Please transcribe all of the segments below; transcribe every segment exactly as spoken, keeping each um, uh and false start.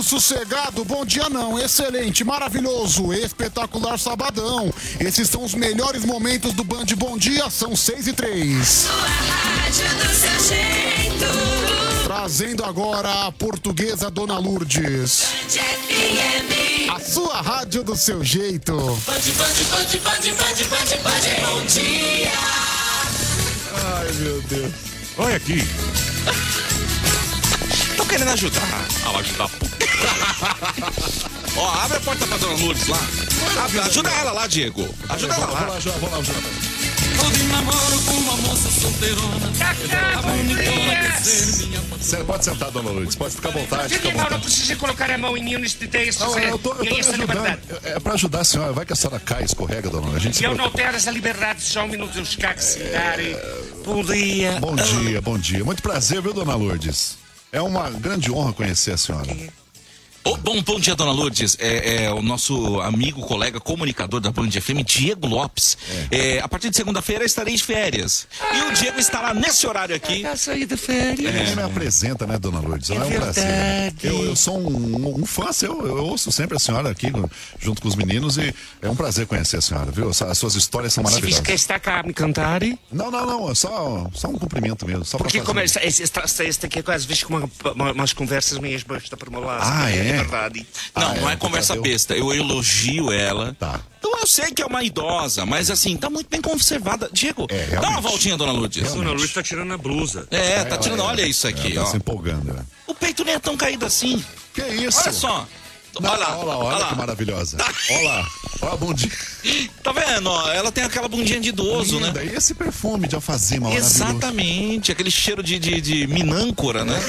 sossegado, bom dia não, excelente, maravilhoso, espetacular sabadão. Esses são os melhores momentos do Band Bom Dia, são seis e três. Sua rádio do seu jeito. Trazendo agora a portuguesa Dona Lourdes. Band F M. A sua rádio do seu jeito. Band, Band, Band, Band, Band, Band, Band, bom dia. Ai, meu Deus. Olha aqui. Tô querendo ajudar. Ah, ajudar. Ó, abre a porta pra Dona Lourdes lá. Abre, ajuda ela lá, Diego. Ajuda ela lá. Vou lá, vou lá, vou lá, vou lá. Tô de namoro com uma moça solteirona. A bonitona quer ser minha patrona. Você pode sentar, Dona Lourdes, pode ficar à vontade. Fica à Não, não vontade. precisa colocar a mão em mim neste texto. Não, eu tô, eu tô e essa ajudando. liberdade. É pra ajudar a senhora. Vai que a senhora cai e escorrega, Dona Lourdes. A gente se Eu não preocupa. tenho essa liberdade, só um minuto, eu ficar que se darem. Bom dia. Bom dia, bom dia. Muito prazer, viu, Dona Lourdes? É uma grande honra conhecer a senhora. Oh, bom, bom dia, Dona Lourdes. É, é o nosso amigo, colega, comunicador da Band F M, Diego Lopes. É. É, a partir de segunda-feira estarei de férias. E o Diego estará nesse horário aqui. Já saí de férias. Ele me apresenta, né, Dona Lourdes? É, É um prazer. verdade. Eu, eu sou um, um fã seu, eu ouço sempre a senhora aqui junto com os meninos e é um prazer conhecer a senhora, viu? As suas histórias são Se maravilhosas. você quer estar cá a me cantar, Não, não, não, é só, só um cumprimento mesmo. Só porque pra como fazer. esta, esta, esta, esta aqui é às vezes com uma, uma, umas conversas meias basta por uma lado. Ah, é? É verdade. Não, Ah, não é, é conversa eu- besta. Eu elogio ela. Tá. Então eu sei que é uma idosa, mas assim, tá muito bem conservada. Diego, É, dá uma realmente. voltinha, Dona Lourdes. Realmente. Dona Luiz tá tirando a blusa. É, tá tirando. é, Olha isso aqui, é, ó. Tá se empolgando, né? O peito nem é tão caído assim. Que isso? Olha só. Não, Olha lá, olha lá, olha que maravilhosa. Olha lá, olha, bom dia. Tá vendo? Ó, ela tem aquela bundinha de idoso, né? Linda. E esse perfume de alfazema maravilhoso. Exatamente, aquele cheiro de, de, de minâncora, né?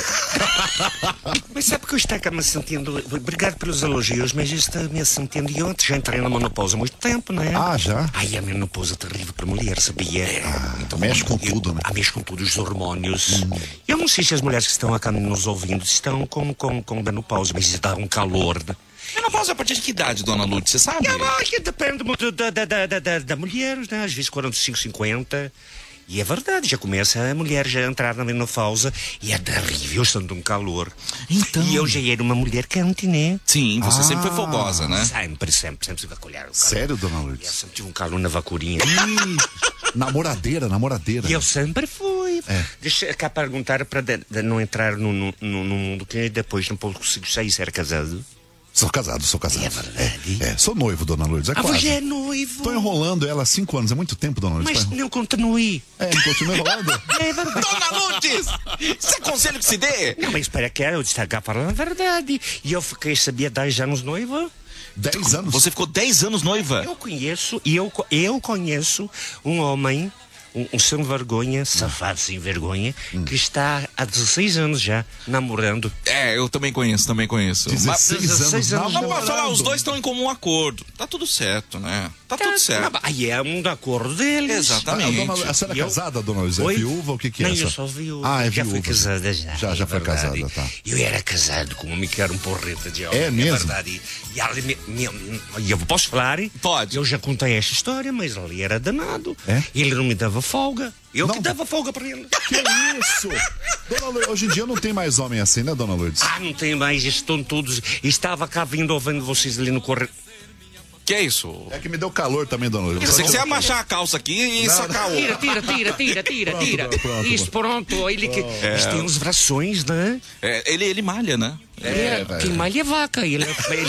Mas sabe que eu estou cá me sentindo. Obrigado pelos elogios, mas eu estou me sentindo. E eu antes já entrei na menopausa há muito tempo, não é? Ah, já? Ai, a menopausa é terrível para mulher, sabia? Ah, então mexe com tudo, né? Ah, mexe com tudo, os hormônios. Eu não sei se as mulheres que estão acá nos ouvindo estão com, com, com menopausa, mas isso dá um calor. Né? Menopausa a partir de que idade, Dona Lourdes, você sabe? É, mas que depende muito da, da, da, da, da, da mulher, né? Às vezes quarenta e cinco, cinquenta. E é verdade, já começa a mulher já a entrar na menopausa e é terrível, estando um calor. Então. E eu já era uma mulher quente, né? Sim, você Ah. sempre foi fogosa, né? Sempre, sempre, sempre tive a colher. Sério, Dona Eu Lourdes? sempre tive um calor na vacurinha. Ih, namoradeira, namoradeira. E eu sempre fui. É. Deixa cá perguntar para de, de não entrar no, no, no no mundo que depois não consigo sair se era casado. Sou casado, sou casado. É verdade. É, é, sou noivo, Dona Lourdes, é Ah, quase. você é noivo. Tô enrolando ela há cinco anos, é muito tempo, Dona Lourdes. Mas Tá- não continue. É, não continua enrolando? É verdade. Dona Lourdes! Isso é conselho que se dê? Não, mas espera que eu estou cá falando a verdade. E eu fiquei, sabia, dez anos noiva. Dez anos? Você ficou dez anos noiva? Eu conheço, e eu, co- eu conheço um homem, um, um sem vergonha, safado sem vergonha, que está há dezesseis anos já namorando. É, eu também conheço, também conheço. Mas, dezesseis dezesseis anos anos. mas posso falar, os namorando. dois estão em comum acordo. Tá tudo certo, né? Tá tudo certo. Aí é um acordo deles. Exatamente. Ah, dona, a senhora é E eu- casada, Dona Lourdes? É Oi? viúva ou o que que é? Não, essa? eu sou viúva. Ah, é já viúva. fui casada já. Já, já é foi verdade. casada, tá. Eu era casado com um homem que era um porreta de homem. É mesmo? verdade. E ela me, me, e eu posso falar? Pode. Eu já contei esta história, mas ali era danado. É? Ele não me dava folga. Eu Não. que dava folga para ele. Que isso? Dona Lourdes, hoje em dia não tem mais homem assim, né, Dona Lourdes? Ah, não tem mais, estão todos. Estava cá vindo ouvindo vocês ali no corredor. Que é isso? É que me deu calor também, Dona Lourdes. Você que você ia amassar a calça aqui e sacar o... Tira, tira, tira, tira, tira, Pronto, tira. pronto, Isso, pronto. Ele que. Eles têm uns vrações, né? É, ele, ele malha, né? É, velho. quem malha é vaca. Ele, ele,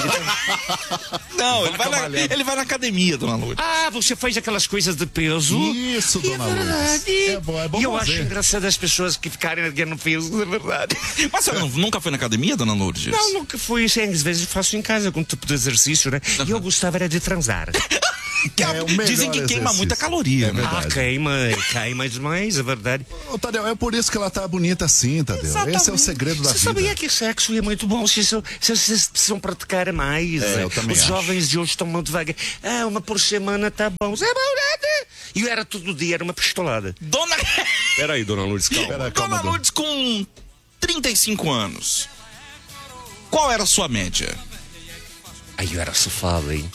Não, ele vai, na, ele vai na academia, Dona Lourdes. Ah, você faz aquelas coisas de peso. Isso, E Dona é Lourdes. verdade. É bom, é bom E eu fazer. acho engraçado as pessoas que ficarem erguendo peso, é verdade. Mas você não- nunca foi na academia, Dona Lourdes? Não, nunca fui. Às vezes eu faço em casa algum tipo de exercício, né? E eu gostava era de transar. Que a- É o melhor dizem que queima exercício. muita caloria, É né? verdade. Ah, queima, queima demais, é verdade. Ô, Tadeu, é por isso que ela tá bonita assim, Tadeu. Esse é o segredo da Você vida. sabia que sexo é muito bom? Vocês, vocês, vocês precisam praticar mais. É, eu também Os acho. jovens de hoje estão muito devagar. Ah, uma por semana tá bom. É bom, né? E eu era todo dia, era uma pistolada. Dona... Peraí, dona Lourdes, calma. Pera, calma, Dona dona. Lourdes com trinta e cinco anos. Qual era a sua média? Ai, eu era safado, hein?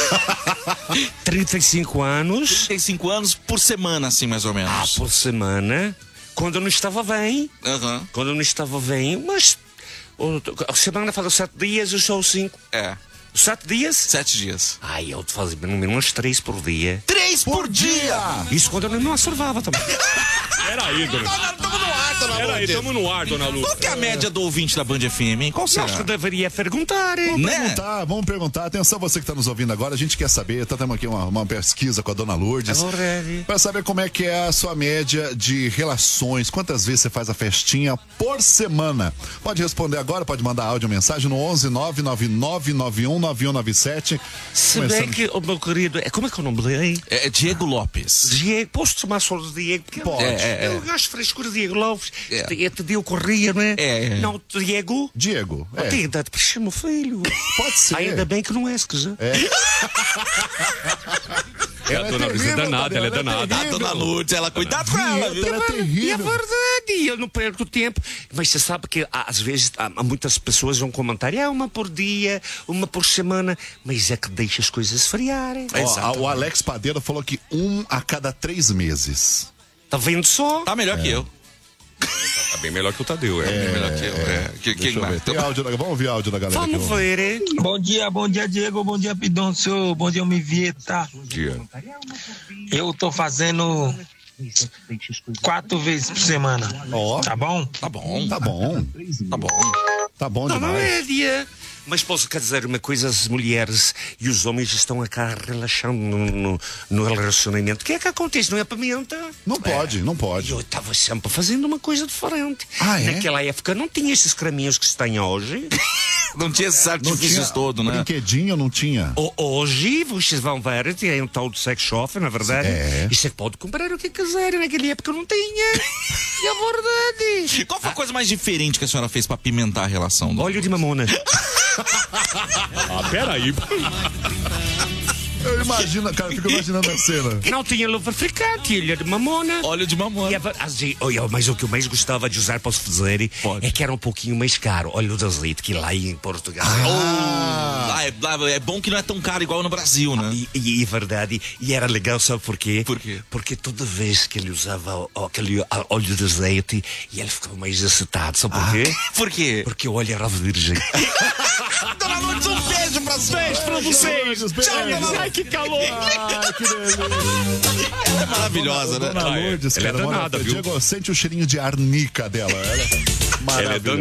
trinta e cinco anos. trinta e cinco anos por semana, assim, mais ou Ah, menos. por semana. Quando eu não estava bem. Aham. Quando eu não estava bem, umas A semana faz sete dias, eu sou cinco. É, Sete dias? sete dias. Ai, eu fazia no mínimo umas três por dia. Três por dia! Isso quando eu não observava também. Peraí, dona Tamo no ar, dona Peraí, Lourdes. tamo no ar, dona Lu. Qual que é a média do ouvinte da Band F M, hein? Qual será? Acho que deveria perguntar, hein? Vamos Né? perguntar, vamos perguntar. Atenção, você que está nos ouvindo agora, a gente quer saber, tá tendo aqui uma, uma pesquisa com a dona Lourdes, Already. para saber como é que é a sua média de relações, quantas vezes você faz a festinha por semana. Pode responder agora, pode mandar áudio ou mensagem no onze nove nove nove nove um nove um nove sete. Se bem que, o meu querido, é, como é que é o nome dele, hein? É Diego Lopes. Diego, posso chamar só de Diego? Porque Pode. Eu, É, é, eu gosto de frescura de Diego Lopes. É. É. É Tadeu Corrêa, não é? É, é. Não, Diego? Diego, É. é, Tem idade para ser meu filho. pode ser. Ainda bem que não é, se quiser. É, a dona Luísa é danada, ela é danada. A dona Lourdes, ela, cuidado com ela, viu? Ela é E é terrível. verdade, eu não perco tempo. Mas você sabe que às vezes há, há muitas pessoas vão comentar, é uma por dia, uma por semana, mas é que deixa as coisas esfriarem. Ó, a- o Alex Padeiro falou que um a cada três meses. Tá vendo só? Tá melhor que eu. Tá bem melhor que o Tadeu, é. Bem melhor que eu. É. Que, que, Deixa eu ver. Tem áudio da- vamos ouvir áudio da galera aqui. Vamos ver, hein? Bom dia, bom dia, Diego. Bom dia, Pidoncio. Bom dia, Mivieta. Dia. Eu tô fazendo quatro vezes por semana. Ó. Tá bom? Tá bom, Tá bom, tá bom. tá bom Tá na demais. média. Mas posso quer dizer uma coisa, as mulheres e os homens estão cá relaxando no, no, no relacionamento. O que é que acontece? Não é pimenta? Não pode, não pode. Eu estava sempre fazendo uma coisa diferente. Ah, é? Naquela época não tinha esses creminhos que se tem hoje. Não tinha esses Não artifícios tinha todos, né? brinquedinho, não tinha. O- Hoje vocês vão ver, tem um tal de sex shop, na verdade. É. E você pode comprar o que quiser. Naquela época não tinha. É verdade. Qual foi a coisa mais diferente que a senhora fez pra pimentar a relação? dona Óleo de mamona. Ah, peraí. Eu imagino, cara, eu fico imaginando a cena. Não tinha lubrificante, ilha de mamona. Óleo de mamona. E a, assim, olha, mas o que eu mais gostava de usar, posso dizer, Pode. é que era um pouquinho mais caro. Óleo de azeite, que lá em Portugal. Ah, é, lá é bom que não é tão caro igual no Brasil, né? E, e é verdade, e era legal, sabe por quê? Por quê? Porque toda vez que ele usava o- o- aquele ó- óleo de azeite, e ele ficava mais excitado, sabe por quê? Por quê? Porque o óleo era virgem. Dona Lourdes, um beijo pra você. Beijo pra vocês. Tchau, dona Lourdes. Ai, que calor. Ai, que delícia. Ela é maravilhosa, né? Dona Ah, é. Lourdes, Ela é cara, danada, mora- viu? Diego, sente o cheirinho de arnica dela. Ela é maravilhosa. Ela é danada.